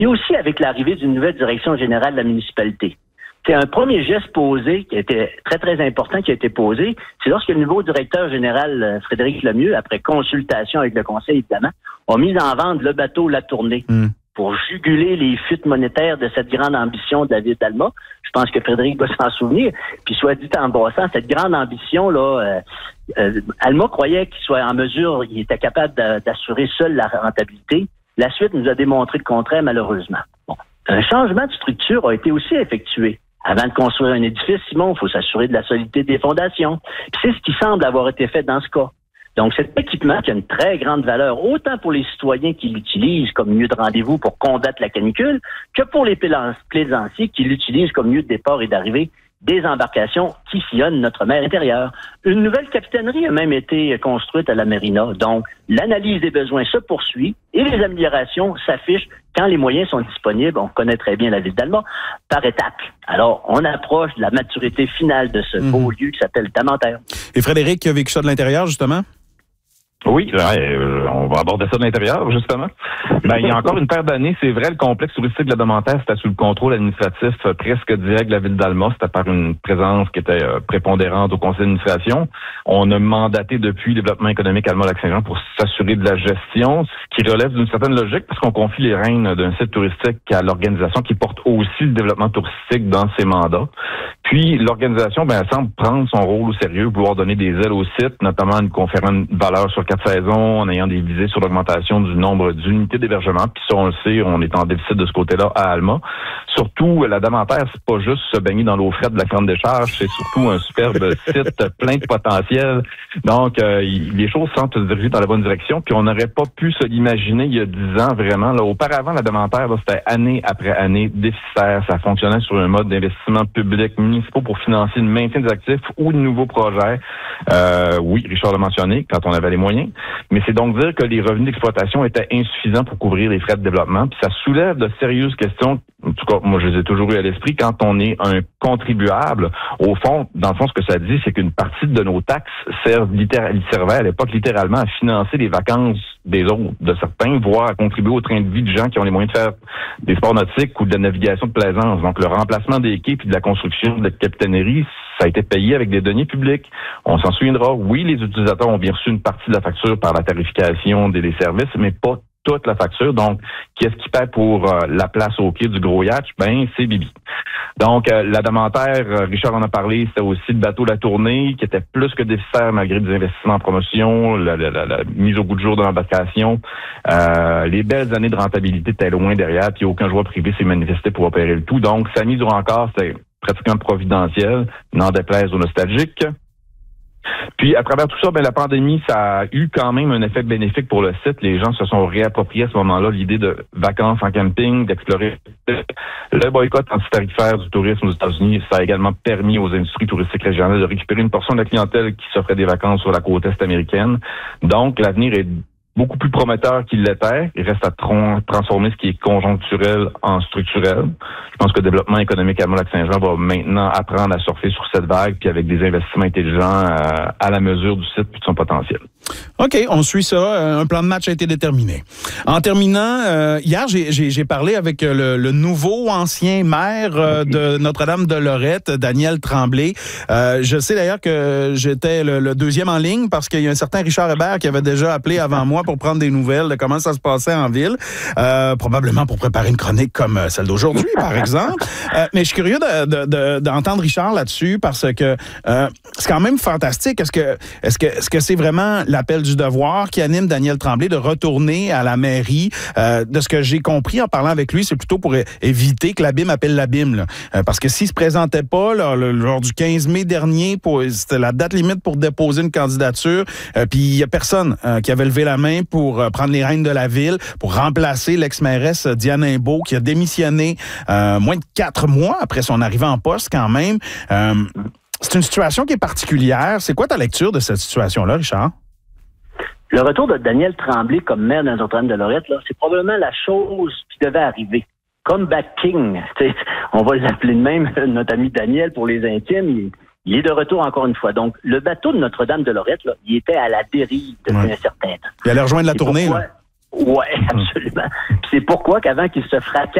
et aussi avec l'arrivée d'une nouvelle direction générale de la municipalité. C'est un premier geste posé qui a été très, très important qui a été posé. C'est lorsque le nouveau directeur général, Frédéric Lemieux, après consultation avec le conseil, évidemment, a mis en vente le bateau La Tournée pour juguler les fuites monétaires de cette grande ambition de la ville d'Alma. Je pense que Frédéric va s'en souvenir. Puis, soit dit en passant, cette grande ambition-là, Alma croyait qu'il soit en mesure, il était capable d'assurer seul la rentabilité. La suite nous a démontré le contraire, malheureusement. Bon. Un changement de structure a été aussi effectué. Avant de construire un édifice, Simon, il faut s'assurer de la solidité des fondations. Puis c'est ce qui semble avoir été fait dans ce cas. Donc, cet équipement qui a une très grande valeur, autant pour les citoyens qui l'utilisent comme lieu de rendez-vous pour combattre la canicule, que pour les plaisanciers qui l'utilisent comme lieu de départ et d'arrivée des embarcations qui sillonnent notre mer intérieure. Une nouvelle capitainerie a même été construite à la marina. Donc, l'analyse des besoins se poursuit et les améliorations s'affichent quand les moyens sont disponibles. On connaît très bien la ville d'Alma, par étapes. Alors, on approche de la maturité finale de ce beau lieu qui s'appelle Damantère. Et Frédéric qui a vécu ça de l'intérieur, justement? Oui, on va aborder ça de l'intérieur, justement. Il y a encore une paire d'années, c'est vrai, le complexe touristique de la Damantère, c'était sous le contrôle administratif presque direct de la ville d'Alma. C'était par une présence qui était prépondérante au conseil d'administration. On a mandaté depuis le développement économique Alma-Lac-Saint-Jean pour s'assurer de la gestion, ce qui relève d'une certaine logique, parce qu'on confie les rênes d'un site touristique à l'organisation qui porte aussi le développement touristique dans ses mandats. Puis, l'organisation, elle semble prendre son rôle au sérieux, vouloir donner des ailes au site, notamment en conférant une valeur sur 4 saisons, en ayant des visées sur l'augmentation du nombre d'unités d'hébergement. Puis ça, on le sait, on est en déficit de ce côté-là à Alma. Surtout, la Damantère, c'est pas juste se baigner dans l'eau frette de la grande décharge, c'est surtout un superbe site plein de potentiel. Donc, les choses semblent se diriger dans la bonne direction. Puis on n'aurait pas pu se l'imaginer il y a 10 ans, vraiment. Là, auparavant, la Damantère, c'était année après année déficitaire. Ça fonctionnait sur un mode d'investissement public municipaux pour financer le maintien des actifs ou de nouveaux projets. Oui, Richard l'a mentionné, quand on avait les moyens. Mais c'est donc dire que les revenus d'exploitation étaient insuffisants pour couvrir les frais de développement. Puis ça soulève de sérieuses questions. En tout cas, moi, je les ai toujours eu à l'esprit. Quand on est un contribuable, au fond, dans le fond, ce que ça dit, c'est qu'une partie de nos taxes servait à l'époque littéralement à financer les vacances des autres, de certains, voire à contribuer au train de vie de gens qui ont les moyens de faire des sports nautiques ou de la navigation de plaisance. Donc, le remplacement des quais puis de la construction de la capitainerie, ça a été payé avec des deniers publics. On s'en souviendra. Oui, les utilisateurs ont bien reçu une partie de la facture par la tarification des services, mais pas toute la facture. Donc, qu'est-ce qui paie pour la place au quai du gros yacht? C'est Bibi. Donc, la Damantère, Richard en a parlé, c'était aussi le bateau La Tournée, qui était plus que déficitaire malgré des investissements en promotion, la mise au goût de jour de l'embarcation. Les belles années de rentabilité étaient loin derrière, puis aucun joueur privé s'est manifesté pour opérer le tout. Donc, sa mise au rencard, c'était pratiquement providentiel, n'en déplaise aux nostalgiques. Puis, à travers tout ça, la pandémie, ça a eu quand même un effet bénéfique pour le site. Les gens se sont réappropriés à ce moment-là l'idée de vacances en camping, d'explorer. Le boycott antitarifaire du tourisme aux États-Unis, ça a également permis aux industries touristiques régionales de récupérer une portion de la clientèle qui s'offrait des vacances sur la côte est américaine. Donc, l'avenir est beaucoup plus prometteur qu'il l'était. Il reste à transformer ce qui est conjoncturel en structurel. Je pense que le développement économique à Alma-Lac-Saint-Jean va maintenant apprendre à surfer sur cette vague, puis avec des investissements intelligents à la mesure du site et de son potentiel. OK, on suit ça. Un plan de match a été déterminé. En terminant, hier, j'ai parlé avec le nouveau ancien maire de Notre-Dame-de-Lorette, Daniel Tremblay. Je sais d'ailleurs que j'étais le deuxième en ligne parce qu'il y a un certain Richard Hébert qui avait déjà appelé avant moi pour prendre des nouvelles de comment ça se passait en ville, probablement pour préparer une chronique comme celle d'aujourd'hui, par exemple. Mais je suis curieux d'entendre Richard là-dessus parce que c'est quand même fantastique. Est-ce que c'est vraiment l'appel du devoir qui anime Daniel Tremblay de retourner à la mairie? De ce que j'ai compris en parlant avec lui, c'est plutôt pour éviter que l'abîme appelle l'abîme. Parce que s'il se présentait pas lors du 15 mai dernier, c'était la date limite pour déposer une candidature, puis il y a personne qui avait levé la main pour prendre les rênes de la ville, pour remplacer l'ex-mairesse Diane Imbeau, qui a démissionné moins de 4 mois après son arrivée en poste quand même. C'est une situation qui est particulière. C'est quoi ta lecture de cette situation-là, Richard? Le retour de Daniel Tremblay comme maire de Notre-Dame-de-Lorette, c'est probablement la chose qui devait arriver. Comeback King, on va l'appeler de même, notre ami Daniel pour les intimes, il est de retour encore une fois. Donc, le bateau de Notre-Dame-de-Lorette, il était à la dérive depuis un certain temps. Il allait rejoindre la tournée. Oui, absolument. Puis c'est pourquoi qu'avant qu'il se fracasse